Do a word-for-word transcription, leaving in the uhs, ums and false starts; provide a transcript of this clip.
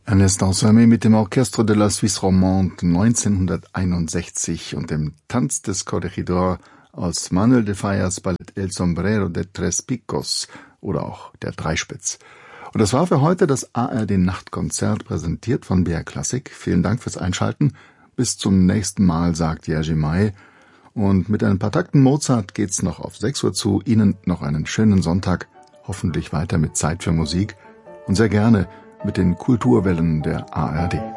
Ernest Anselmi mit dem Orchestre de la Suisse Romande neunzehnhunderteinundsechzig und dem Tanz des Corregidor aus Manuel de Fallas Ballett El Sombrero de Tres Picos oder auch der Dreispitz. Und das war für heute das A R D-Nachtkonzert, präsentiert von B R Classic. Vielen Dank fürs Einschalten. Bis zum nächsten Mal, sagt Jerzy May. Und mit ein paar Takten Mozart geht's noch auf sechs Uhr zu. Ihnen noch einen schönen Sonntag, hoffentlich weiter mit Zeit für Musik und sehr gerne mit den Kulturwellen der A R D.